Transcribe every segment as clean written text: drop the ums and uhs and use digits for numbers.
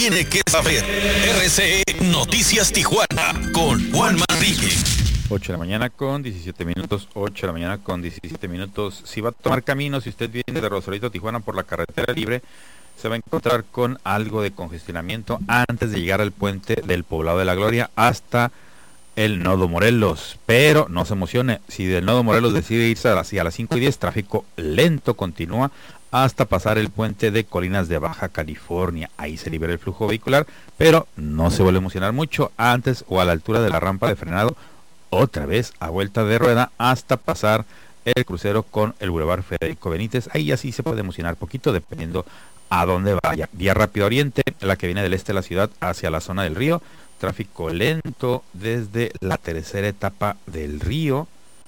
tiene que saber. RCE Noticias Tijuana con Juan Manrique. 8 de la mañana con 17 minutos, 8 de la mañana con 17 minutos. Si va a tomar camino, si usted viene de Rosarito a Tijuana por la carretera libre, se va a encontrar con algo de congestionamiento antes de llegar al puente del Poblado de la Gloria hasta el Nodo Morelos. Pero no se emocione, si del Nodo Morelos decide irse hacia las 5:10, tráfico lento continúa hasta pasar el puente de Colinas de Baja California. Ahí se libera el flujo vehicular, pero no se vuelve a emocionar mucho antes o a la altura de la rampa de frenado. Otra vez a vuelta de rueda hasta pasar el crucero con el Boulevard Federico Benítez. Ahí así se puede emocionar poquito dependiendo a dónde vaya. Vía Rápido Oriente, la que viene del este de la ciudad hacia la zona del río. Tráfico lento desde la tercera etapa del río.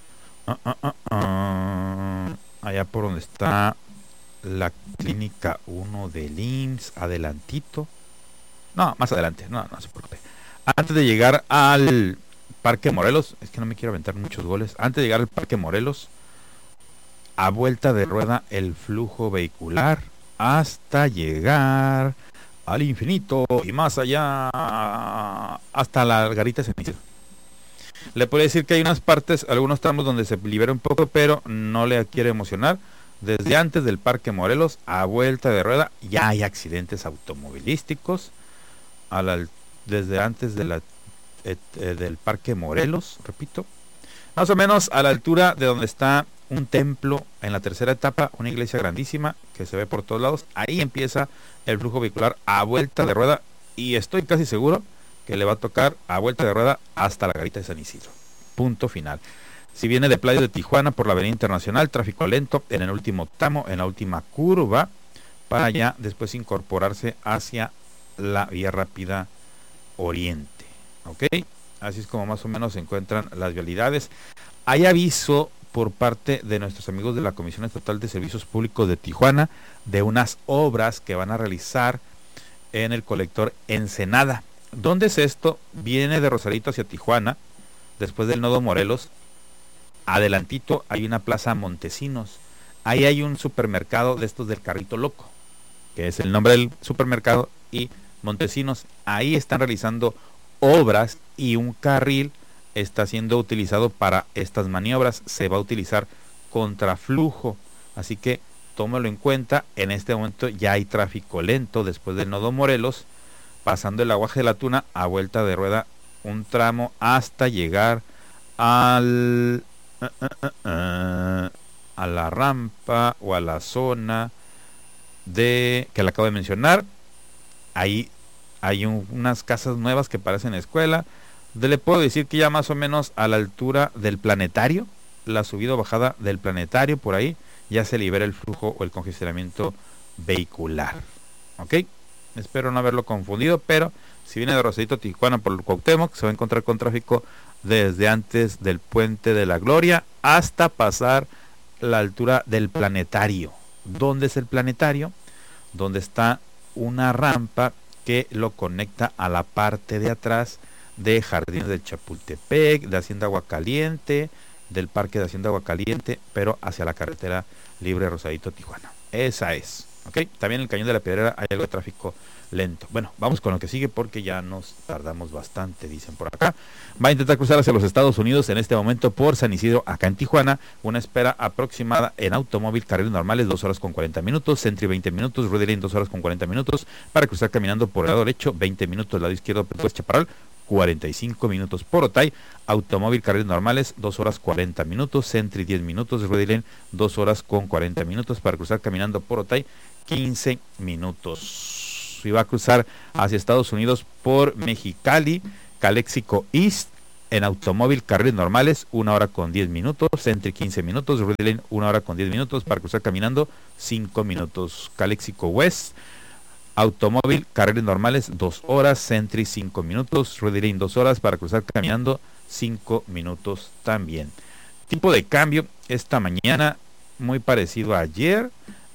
Allá por donde está la clínica 1 del IMSS, adelantito. No, más adelante, no se preocupe. Antes de llegar al Parque Morelos, es que no me quiero aventar muchos goles. Antes de llegar al Parque Morelos, a vuelta de rueda el flujo vehicular hasta llegar al infinito y más allá hasta la Garita San Isidro. Le puedo decir que hay unas partes, algunos tramos donde se libera un poco, pero no le quiere emocionar. Desde antes del Parque Morelos, a vuelta de rueda, ya hay accidentes automovilísticos. Desde antes de del Parque Morelos, repito, más o menos a la altura de donde está un templo en la tercera etapa, una iglesia grandísima que se ve por todos lados. Ahí empieza el flujo vehicular a vuelta de rueda y estoy casi seguro que le va a tocar a vuelta de rueda hasta la Garita de San Isidro. Punto final. Si viene de Playa de Tijuana por la Avenida Internacional, tráfico lento en el último tramo, en la última curva, para ya después incorporarse hacia la Vía Rápida Oriente. ¿Ok? Así es como más o menos se encuentran las vialidades. Hay aviso por parte de nuestros amigos de la Comisión Estatal de Servicios Públicos de Tijuana de unas obras que van a realizar en el colector Ensenada. ¿Dónde es esto? Viene de Rosarito hacia Tijuana, después del Nodo Morelos. Adelantito hay una plaza Montesinos. Ahí hay un supermercado de estos del Carrito Loco, que es el nombre del supermercado, y Montesinos. Ahí están realizando obras y un carril está siendo utilizado para estas maniobras. Se va a utilizar contraflujo, así que tómalo en cuenta. En este momento ya hay tráfico lento después del Nodo Morelos, pasando el Aguaje de la Tuna a vuelta de rueda un tramo hasta llegar a la rampa o a la zona que le acabo de mencionar. Ahí hay unas casas nuevas que parecen escuela. Le puedo decir que ya más o menos a la altura del planetario, la subida o bajada del planetario, por ahí ya se libera el flujo o el congestionamiento vehicular. ¿Ok? Espero no haberlo confundido, pero si viene de Rosarito Tijuana por el Cuauhtémoc, se va a encontrar con tráfico desde antes del Puente de la Gloria hasta pasar la altura del planetario. ¿Dónde es el planetario? Donde está una rampa que lo conecta a la parte de atrás de Jardines del Chapultepec, de Hacienda Aguacaliente, del Parque de Hacienda Aguacaliente, pero hacia la carretera libre Rosarito Tijuana. Esa es. ¿Ok? También en el Cañón de la Piedrera hay algo de tráfico lento. Bueno, vamos con lo que sigue porque ya nos tardamos bastante, dicen por acá. Va a intentar cruzar hacia los Estados Unidos en este momento por San Isidro, acá en Tijuana. Una espera aproximada en automóvil, carriles normales, 2 horas con 40 minutos, Sentry 20 minutos, Rudy Lane 2 horas con 40 minutos. Para cruzar caminando por el lado derecho, 20 minutos, lado izquierdo, pues Chaparral, 45 minutos. Por Otay, automóvil, carriles normales, 2 horas 40 minutos, Sentry 10 minutos, Rudy Lane 2 horas con 40 minutos. Para cruzar caminando por Otay, 15 minutos. Si va a cruzar hacia Estados Unidos por Mexicali, Calexico East, en automóvil, carriles normales, 1 hora con 10 minutos, Sentry 15 minutos, Rudy Lane 1 hora con 10 minutos, para cruzar caminando 5 minutos. Calexico West, automóvil, carriles normales, 2 horas, Sentry 5 minutos, Rudy Lane 2 horas, para cruzar caminando 5 minutos también. Tipo de cambio esta mañana, muy parecido a ayer,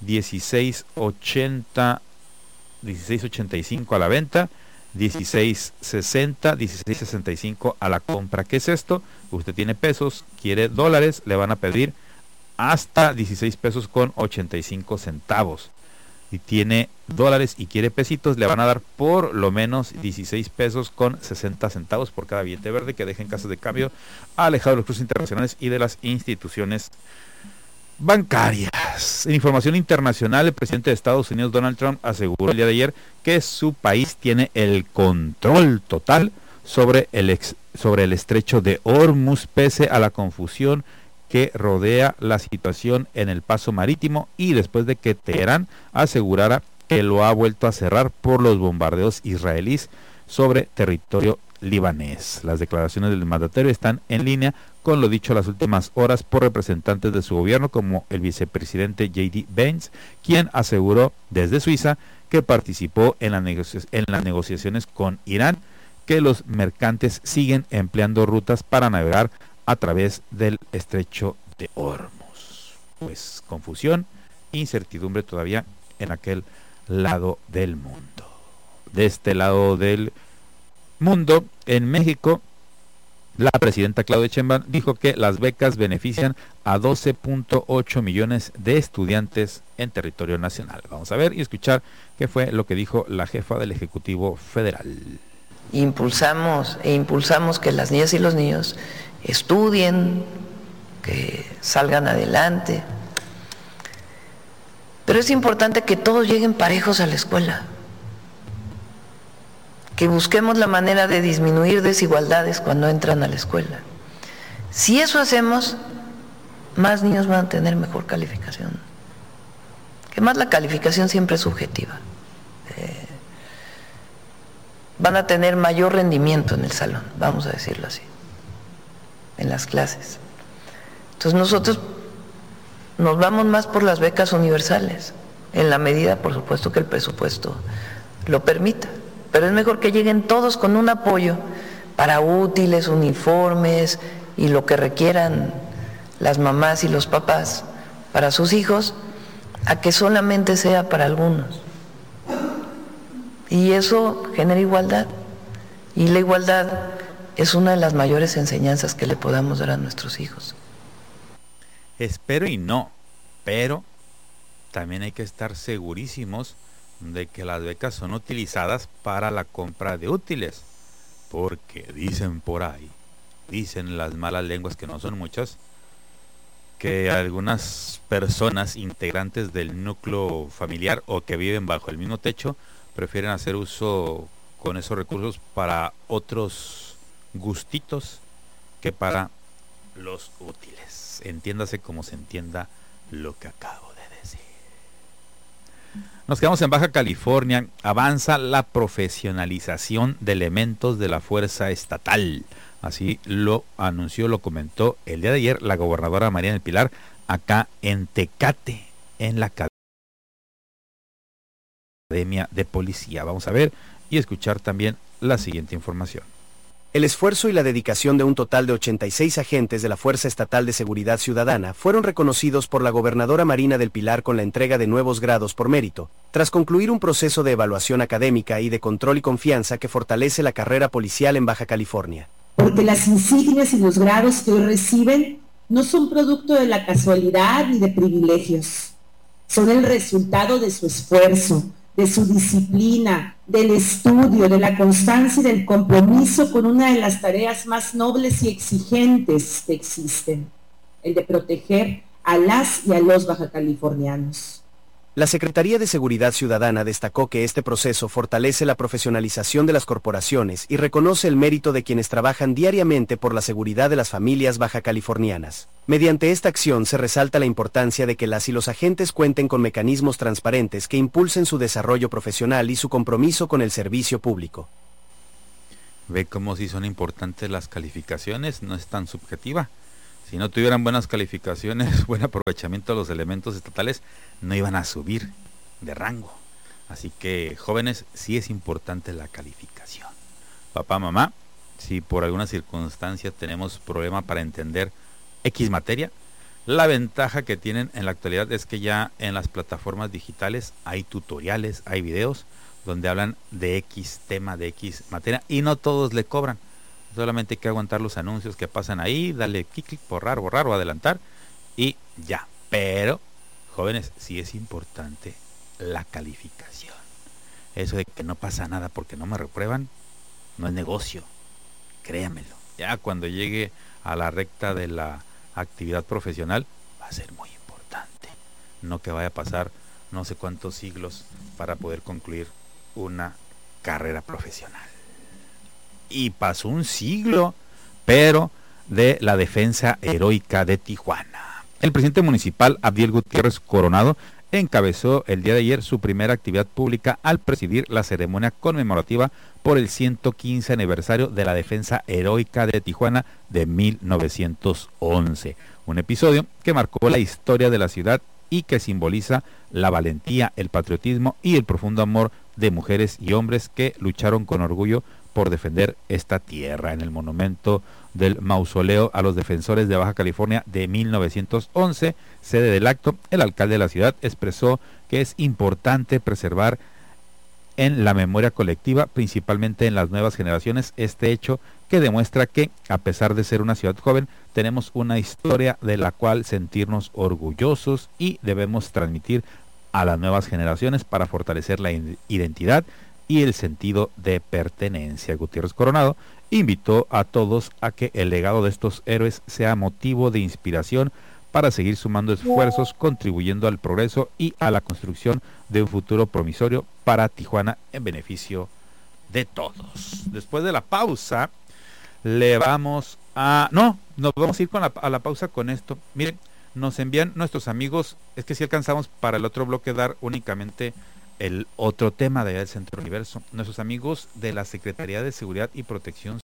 16.85 a la venta, 16.60, 16.65 a la compra. ¿Qué es esto? Usted tiene pesos, quiere dólares, le van a pedir hasta 16 pesos con 85 centavos. y tiene dólares y quiere pesitos, le van a dar por lo menos 16 pesos con 60 centavos por cada billete verde que deje en casas de cambio, alejado de los cruces internacionales y de las instituciones bancarias. En información internacional, el presidente de Estados Unidos, Donald Trump, aseguró el día de ayer que su país tiene el control total sobre el estrecho de Hormuz, pese a la confusión que rodea la situación en el paso marítimo y después de que Teherán asegurara que lo ha vuelto a cerrar por los bombardeos israelíes sobre territorio libanés. Las declaraciones del mandatario están en línea con lo dicho las últimas horas por representantes de su gobierno, como el vicepresidente J.D. Vance, quien aseguró desde Suiza que participó en las negociaciones con Irán, que los mercantes siguen empleando rutas para navegar a través del estrecho de Hormuz. Pues confusión, incertidumbre todavía en aquel lado del mundo. De este lado del mundo, en México, la presidenta Claudia Sheinbaum dijo que las becas benefician a 12.8 millones de estudiantes en territorio nacional. Vamos a ver y escuchar qué fue lo que dijo la jefa del Ejecutivo Federal. Impulsamos que las niñas y los niños estudien, que salgan adelante. Pero es importante que todos lleguen parejos a la escuela, que busquemos la manera de disminuir desigualdades cuando entran a la escuela. Si eso hacemos, más niños van a tener mejor calificación. Que más la calificación siempre es subjetiva. Van a tener mayor rendimiento en el salón, vamos a decirlo así, en las clases. Entonces nosotros nos vamos más por las becas universales, en la medida, por supuesto, que el presupuesto lo permita. Pero es mejor que lleguen todos con un apoyo para útiles, uniformes y lo que requieran las mamás y los papás para sus hijos, a que solamente sea para algunos. Y eso genera igualdad. Y la igualdad es una de las mayores enseñanzas que le podamos dar a nuestros hijos. Espero y no, pero también hay que estar segurísimos de que las becas son utilizadas para la compra de útiles, porque dicen por ahí, dicen las malas lenguas, que no son muchas, que algunas personas integrantes del núcleo familiar o que viven bajo el mismo techo prefieren hacer uso con esos recursos para otros gustitos que para los útiles. Entiéndase como se entienda lo que acabo de decir. Nos quedamos en Baja California. Avanza la profesionalización de elementos de la fuerza estatal. Así lo anunció, lo comentó el día de ayer la gobernadora María del Pilar acá en Tecate, en la Academia de Policía. Vamos a ver y escuchar también la siguiente información. El esfuerzo y la dedicación de un total de 86 agentes de la Fuerza Estatal de Seguridad Ciudadana fueron reconocidos por la gobernadora Marina del Pilar con la entrega de nuevos grados por mérito, tras concluir un proceso de evaluación académica y de control y confianza que fortalece la carrera policial en Baja California. Porque las insignias y los grados que hoy reciben no son producto de la casualidad ni de privilegios, son el resultado de su esfuerzo, de su disciplina, del estudio, de la constancia y del compromiso con una de las tareas más nobles y exigentes que existen, el de proteger a las y a los bajacalifornianos. La Secretaría de Seguridad Ciudadana destacó que este proceso fortalece la profesionalización de las corporaciones y reconoce el mérito de quienes trabajan diariamente por la seguridad de las familias bajacalifornianas. Mediante esta acción se resalta la importancia de que las y los agentes cuenten con mecanismos transparentes que impulsen su desarrollo profesional y su compromiso con el servicio público. Ve cómo sí son importantes las calificaciones, no es tan subjetiva. Si no tuvieran buenas calificaciones, buen aprovechamiento de los elementos estatales, no iban a subir de rango. Así que, jóvenes, sí es importante la calificación. Papá, mamá, si por alguna circunstancia tenemos problema para entender X materia, la ventaja que tienen en la actualidad es que ya en las plataformas digitales hay tutoriales, hay videos donde hablan de X tema, de X materia, y no todos le cobran. Solamente hay que aguantar los anuncios que pasan ahí, darle clic, borrar o adelantar y ya. Pero, jóvenes, sí es importante la calificación. Eso de que no pasa nada porque no me reprueban, no es negocio, créamelo. Ya cuando llegue a la recta de la actividad profesional va a ser muy importante. No que vaya a pasar no sé cuántos siglos para poder concluir una carrera profesional. Y pasó un siglo, pero de la defensa heroica de Tijuana. El presidente municipal Abdiel Gutiérrez Coronado encabezó el día de ayer su primera actividad pública al presidir la ceremonia conmemorativa por el 115 aniversario de la defensa heroica de Tijuana de 1911. Un episodio que marcó la historia de la ciudad y que simboliza la valentía, el patriotismo y el profundo amor de mujeres y hombres que lucharon con orgullo por defender esta tierra. En el monumento del mausoleo a los defensores de Baja California de 1911, sede del acto, el alcalde de la ciudad expresó que es importante preservar en la memoria colectiva, principalmente en las nuevas generaciones, este hecho que demuestra que, a pesar de ser una ciudad joven, tenemos una historia de la cual sentirnos orgullosos y debemos transmitir a las nuevas generaciones para fortalecer la identidad y el sentido de pertenencia. Gutiérrez Coronado invitó a todos a que el legado de estos héroes sea motivo de inspiración para seguir sumando esfuerzos, contribuyendo al progreso y a la construcción de un futuro promisorio para Tijuana en beneficio de todos. Después de la pausa, nos vamos a ir a la pausa con esto. Miren, nos envían nuestros amigos, es que si alcanzamos para el otro bloque dar únicamente el otro tema de allá del Centro Universo. Nuestros amigos de la Secretaría de Seguridad y Protección